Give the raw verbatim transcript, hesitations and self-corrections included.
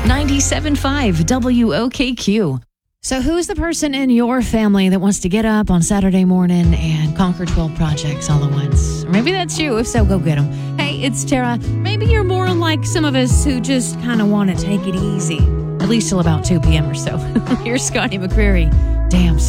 ninety-seven point five W O K Q. So who's the person in your family that wants to get up on Saturday morning and conquer twelve projects all at once? Or maybe that's you. If so, go get them. Hey, it's Tara. Maybe you're more like some of us who just kind of want to take it easy, at least till about two p.m. or so. Here's Scotty McCreery. Damn.